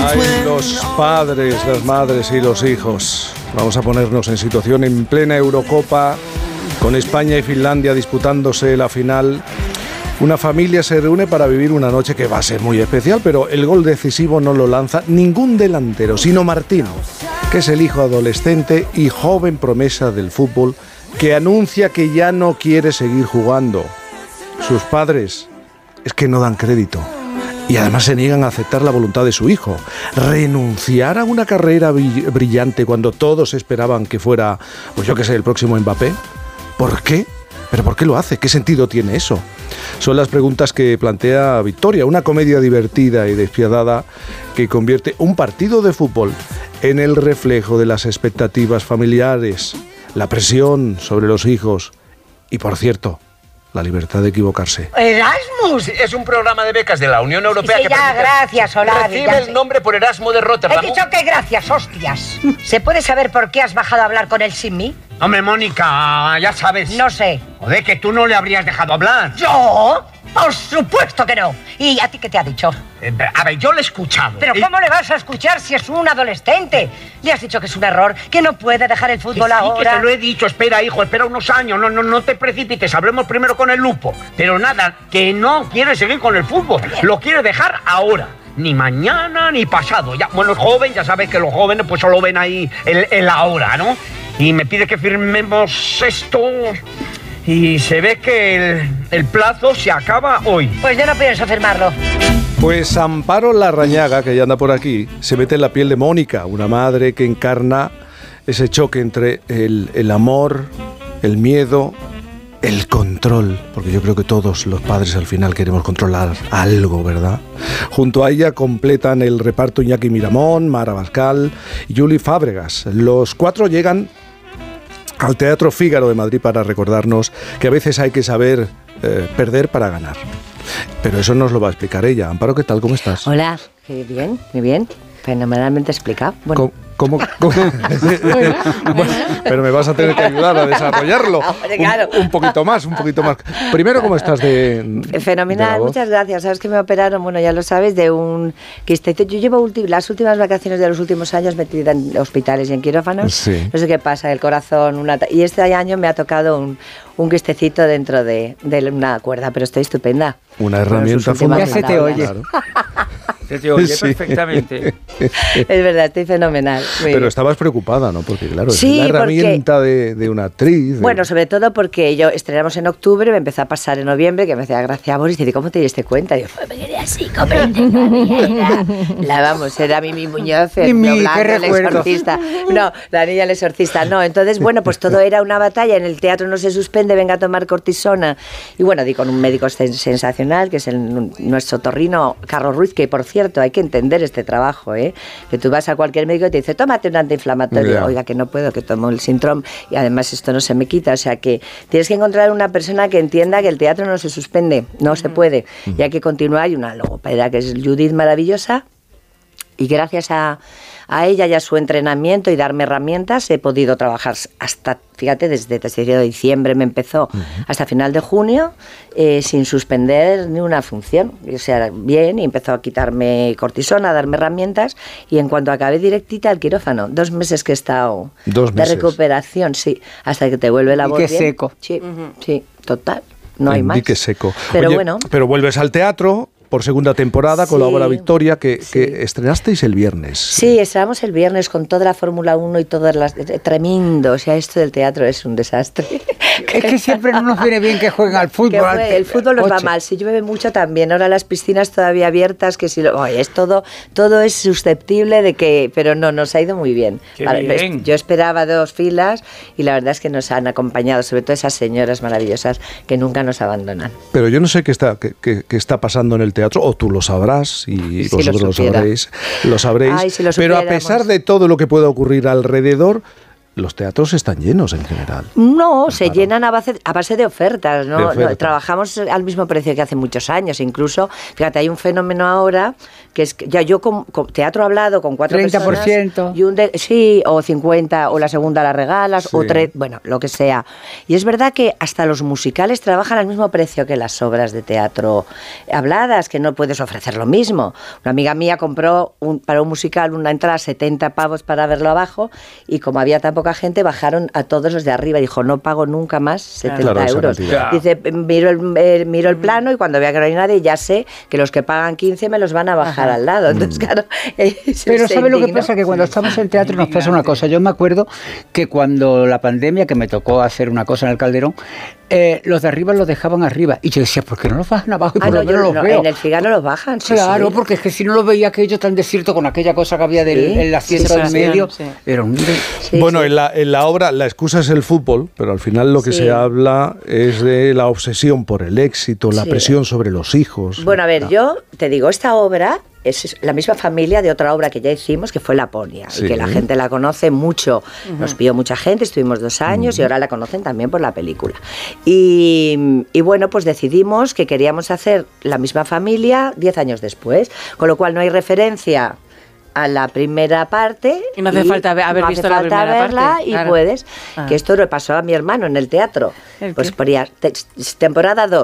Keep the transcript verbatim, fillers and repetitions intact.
Ay, los padres, las madres y los hijos. Vamos a ponernos en situación en plena Eurocopa, con España y Finlandia disputándose la final. Una familia se reúne para vivir una noche que va a ser muy especial, pero el gol decisivo no lo lanza ningún delantero, sino Martino, que es el hijo adolescente y joven promesa del fútbol, que anuncia que ya no quiere seguir jugando. Sus padres es que no dan crédito. Y además se niegan a aceptar la voluntad de su hijo. ¿Renunciar a una carrera brillante cuando todos esperaban que fuera, pues yo qué sé, el próximo Mbappé? ¿Por qué? ¿Pero por qué lo hace? ¿Qué sentido tiene eso? Son las preguntas que plantea Victoria, una comedia divertida y despiadada que convierte un partido de fútbol en el reflejo de las expectativas familiares, la presión sobre los hijos y, por cierto, la libertad de equivocarse. ¡Erasmus! Es un programa de becas de la Unión Europea sí, que ya, permite... gracias, Olavi. Recibe el nombre por Erasmo de Rotterdam. He dicho que gracias, hostias. ¿Se puede saber por qué has bajado a hablar con él sin mí? Hombre, Mónica, ya sabes. No sé. Joder, que tú no le habrías dejado hablar. ¿Yo? Por supuesto que no. ¿Y a ti qué te ha dicho? Eh, a ver, yo le he escuchado. ¿Pero y... cómo le vas a escuchar si es un adolescente? Le has dicho que es un error, que no puede dejar el fútbol que sí, ahora. Que te lo he dicho. Espera, hijo, espera unos años. No, no, no te precipites. Hablemos primero con el lupo. Pero nada, que no quiere seguir con el fútbol. Bien. Lo quiere dejar ahora. Ni mañana ni pasado. Ya, bueno, es joven, ya sabes que los jóvenes pues solo ven ahí el, el ahora, ¿no? Y me pide que firmemos esto. Y se ve que el, el plazo se acaba hoy. Pues yo no pienso firmarlo. Pues Amparo Larrañaga, que ya anda por aquí, se mete en la piel de Mónica, una madre que encarna ese choque entre el, el amor, el miedo, el control, porque yo creo que todos los padres al final queremos controlar algo, ¿verdad? Junto a ella completan el reparto Iñaki Miramón, Mara Bascal y Juli Fábregas. Los cuatro llegan al Teatro Fígaro de Madrid para recordarnos que a veces hay que saber eh, perder para ganar. Pero eso nos lo va a explicar ella. Amparo, ¿qué tal? ¿Cómo estás? Hola, qué bien, qué bien. Fenomenalmente explicado. Bueno. ¿Cómo? ¿Cómo? ¿Cómo? Bueno, pero me vas a tener que ayudar a desarrollarlo. Hombre, claro. un, un poquito más, un poquito más. Primero, ¿cómo estás de Fenomenal, de la voz? Muchas gracias. Sabes que me operaron, bueno, ya lo sabes, de un quistecito. Yo llevo ulti- las últimas vacaciones de los últimos años metida en hospitales y en quirófanos. Sí. No sé qué pasa, el corazón, una ta- y este año me ha tocado un, un quistecito dentro de, de una cuerda, pero estoy estupenda. Una herramienta Bueno, sus últimas fundamental. Ya se te oye. Claro. Se te oye Sí. perfectamente. Es verdad, estoy fenomenal. Muy Pero bien. estabas preocupada, ¿no? Porque claro, Sí, es la porque- herramienta de, de una actriz. de- Bueno, sobre todo porque yo estrenamos en octubre, me empezó a pasar en noviembre, que me hacía gracia a Boris, y dice, ¿cómo te diste cuenta? Y yo, pues me quedé así, como la vamos, era Mimi Muñoz, el Mimi, blanco, qué el recuerdo. exorcista. No, la niña el exorcista, no. Entonces, bueno, pues todo era una batalla, en el teatro no se suspende, venga a tomar cortisona. Y bueno, di con un médico sen- sensacional, que es el, nuestro torrino, Carlos Ruiz, que por cierto, hay que entender este trabajo, ¿eh? Que tú vas a cualquier médico y te dice, tómate un antiinflamatorio. Yeah. Oiga, que no puedo, que tomo el síndrome y además esto no se me quita. O sea que tienes que encontrar una persona que entienda que el teatro no se suspende, no se puede. Y hay que continuar. Y una logopeda que es Judith maravillosa. Y gracias a, a ella y a su entrenamiento y darme herramientas he podido trabajar hasta, fíjate, desde, desde diciembre me empezó uh-huh. hasta final de junio eh, sin suspender ni una función. O sea, bien, y empezó a quitarme cortisona, a darme herramientas y en cuanto acabé directita al quirófano, dos meses que he estado Dos de meses. recuperación, sí, hasta que te vuelve la Y voz qué bien. seco. Sí, uh-huh. sí, total, no hay En más. dique seco. Pero Oye, bueno. Pero vuelves al teatro por segunda temporada, Sí, colabora Victoria, que, sí. que estrenasteis el viernes. Sí, estrenamos el viernes con toda la Fórmula uno y todas las... Tremendo, o sea, esto del teatro es un desastre. Es que siempre no nos viene bien que jueguen al fútbol. Que al fue, te- el fútbol nos va coche. mal, si llueve mucho también, ahora las piscinas todavía abiertas, que si lo, oye, es todo, todo es susceptible de que, pero no, nos ha ido muy bien. Qué Vale, bien. Yo esperaba dos filas y la verdad es que nos han acompañado, sobre todo esas señoras maravillosas que nunca nos abandonan. Pero yo no sé qué está, qué, qué- qué está pasando en el teatro, o tú lo sabrás y Si vosotros lo lo supiera. sabréis, lo sabréis. Ay, si lo pero a supiéramos. pesar de todo lo que pueda ocurrir alrededor, los teatros están llenos en general. No, Pues se claro. llenan a base, a base de ofertas, ¿no? De No, ofertas. trabajamos al mismo precio que hace muchos años, incluso, fíjate, hay un fenómeno ahora que es que ya yo con, con teatro hablado con cuatro treinta por ciento. personas y un de- sí, o cincuenta, o la segunda la regalas, Sí. o tres, bueno, lo que sea. Y es verdad que hasta los musicales trabajan al mismo precio que las obras de teatro habladas, que no puedes ofrecer lo mismo. Una amiga mía compró un- para un musical una entrada setenta pavos para verlo abajo, y como había tan poca gente, bajaron a todos los de arriba. Dijo, no pago nunca más setenta Claro, esa euros. cantidad. Dice, miro el, eh, miro el plano y cuando vea que no hay nadie, ya sé que los que pagan quince me los van a bajar al lado. Entonces, claro, eh, se- Pero se ¿sabe lo que indignó. pasa? Que cuando estamos en teatro nos pasa una cosa. Yo me acuerdo que cuando la pandemia, que me tocó hacer una cosa en el Calderón, eh, los de arriba los dejaban arriba. Y yo decía, ¿por qué no los bajan abajo y Ah, por no, lo menos yo- los no, veo? en el Figaro los bajan, sí, Claro, sí. porque es que si no lo veía aquello tan desierto con aquella cosa que había del Sí, el asiento sí, al sí, medio, sí. era un... Sí, bueno, sí. En, la, en la obra la excusa es el fútbol, pero al final lo que Sí. se habla es de la obsesión por el éxito, la Sí. presión sobre los hijos. Bueno, a ver, Ah. yo te digo, esta obra es la misma familia de otra obra que ya hicimos, que fue Laponia, Sí. y que la gente la conoce mucho. Nos vio mucha gente, estuvimos dos años y ahora la conocen también por la película. Y, y bueno, pues decidimos que queríamos hacer la misma familia diez años después, con lo cual no hay referencia a la primera parte. Y no hace falta haber no hace visto la falta primera verla parte, y claro. puedes. Ah. Que esto le pasó a mi hermano en el teatro. ¿El Pues qué? ponía te- temporada dos.